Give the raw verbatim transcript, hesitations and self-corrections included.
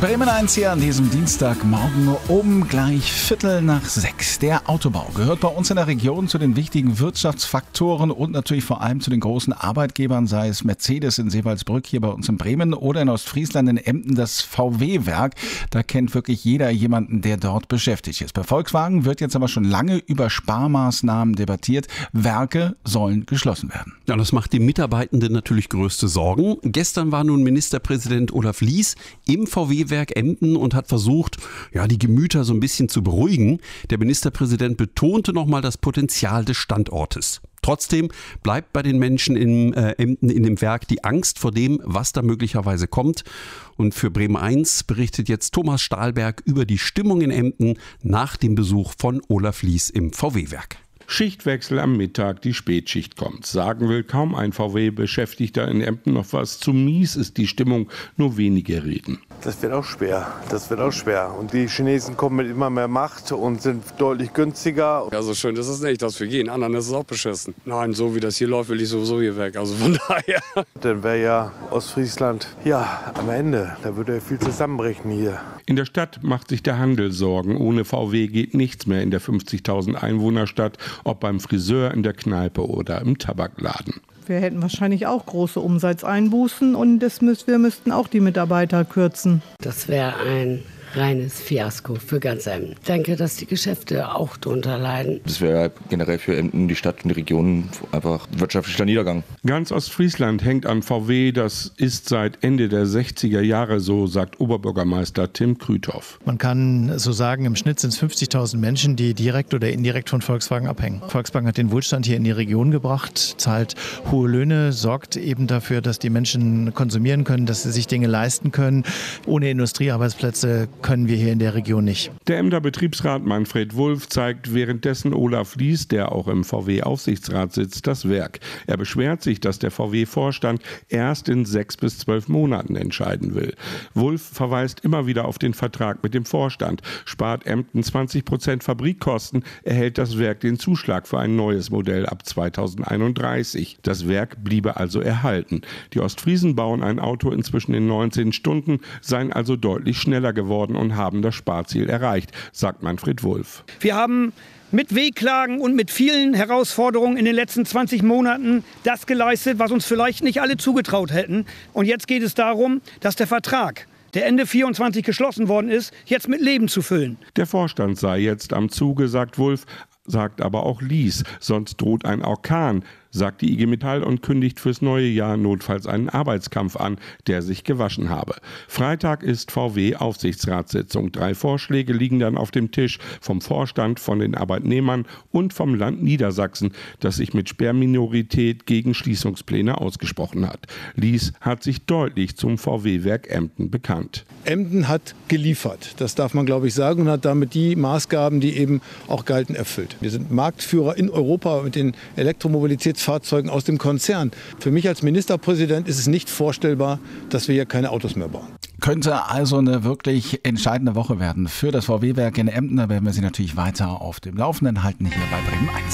Bremen eins hier an diesem Dienstagmorgen um gleich Viertel nach sechs. Der Autobau gehört bei uns in der Region zu den wichtigen Wirtschaftsfaktoren und natürlich vor allem zu den großen Arbeitgebern, sei es Mercedes in Seewaldsbrück hier bei uns in Bremen oder in Ostfriesland in Emden das V W-Werk. Da kennt wirklich jeder jemanden, der dort beschäftigt ist. Bei Volkswagen wird jetzt aber schon lange über Sparmaßnahmen debattiert. Werke sollen geschlossen werden. Ja, das macht den Mitarbeitenden natürlich größte Sorgen. Gestern war nun Ministerpräsident Olaf Lies im V W-Werk Emden und hat versucht, ja, die Gemüter so ein bisschen zu beruhigen. Der Ministerpräsident betonte nochmal das Potenzial des Standortes. Trotzdem bleibt bei den Menschen in äh, Emden in dem Werk die Angst vor dem, was da möglicherweise kommt. Und für Bremen eins berichtet jetzt Thomas Stahlberg über die Stimmung in Emden nach dem Besuch von Olaf Lies im V W-Werk. Schichtwechsel am Mittag, die Spätschicht kommt. Sagen will kaum ein V W-Beschäftigter in Emden noch was. Zu mies ist die Stimmung, nur wenige reden. Das wird auch schwer, das wird auch schwer. Und die Chinesen kommen mit immer mehr Macht und sind deutlich günstiger. Ja, so schön ist es nicht, dass wir gehen. Anderen ist es auch beschissen. Nein, so wie das hier läuft, will ich sowieso hier weg. Also von daher. Dann wäre ja Ostfriesland, ja, am Ende. Da würde ja viel zusammenbrechen hier. In der Stadt macht sich der Handel Sorgen. Ohne V W geht nichts mehr in der fünfzigtausend Einwohnerstadt, ob beim Friseur, in der Kneipe oder im Tabakladen. Wir hätten wahrscheinlich auch große Umsatzeinbußen und das müsst, wir müssten auch die Mitarbeiter kürzen. Das wäre ein reines Fiasko für ganz Emden. Ich denke, dass die Geschäfte auch darunter leiden. Das wäre generell für Emden, die Stadt und die Region einfach wirtschaftlicher Niedergang. Ganz Ostfriesland hängt an V W. Das ist seit Ende der sechziger Jahre so, sagt Oberbürgermeister Tim Krüthoff. Man kann so sagen, im Schnitt sind es fünfzigtausend Menschen, die direkt oder indirekt von Volkswagen abhängen. Volkswagen hat den Wohlstand hier in die Region gebracht, zahlt hohe Löhne, sorgt eben dafür, dass die Menschen konsumieren können, dass sie sich Dinge leisten können. Ohne Industriearbeitsplätze können wir hier in der Region nicht. Der Emder Betriebsrat Manfred Wulff zeigt währenddessen Olaf Lies, der auch im V W-Aufsichtsrat sitzt, das Werk. Er beschwert sich, dass der V W-Vorstand erst in sechs bis zwölf Monaten entscheiden will. Wulff verweist immer wieder auf den Vertrag mit dem Vorstand. Spart Emden zwanzig Prozent Fabrikkosten, erhält das Werk den Zuschlag für ein neues Modell ab zweitausendeinunddreißig. Das Werk bliebe also erhalten. Die Ostfriesen bauen ein Auto inzwischen in neunzehn Stunden, seien also deutlich schneller geworden und haben das Sparziel erreicht, sagt Manfred Wulff. Wir haben mit Wehklagen und mit vielen Herausforderungen in den letzten zwanzig Monaten das geleistet, was uns vielleicht nicht alle zugetraut hätten. Und jetzt geht es darum, dass der Vertrag, der Ende vierundzwanzig geschlossen worden ist, jetzt mit Leben zu füllen. Der Vorstand sei jetzt am Zuge, sagt Wulff, sagt aber auch Lies, sonst droht ein Orkan, sagt die I G Metall und kündigt fürs neue Jahr notfalls einen Arbeitskampf an, der sich gewaschen habe. Freitag ist V W-Aufsichtsratssitzung. Drei Vorschläge liegen dann auf dem Tisch vom Vorstand, von den Arbeitnehmern und vom Land Niedersachsen, das sich mit Sperrminorität gegen Schließungspläne ausgesprochen hat. Lies hat sich deutlich zum V W-Werk Emden bekannt. Emden hat geliefert, das darf man glaube ich sagen, und hat damit die Maßgaben, die eben auch galten, erfüllt. Wir sind Marktführer in Europa mit den Elektromobilitätsfahrzeugen aus dem Konzern. Für mich als Ministerpräsident ist es nicht vorstellbar, dass wir hier keine Autos mehr bauen. Könnte also eine wirklich entscheidende Woche werden für das V W-Werk in Emden. Da werden wir Sie natürlich weiter auf dem Laufenden halten hier bei Bremen eins.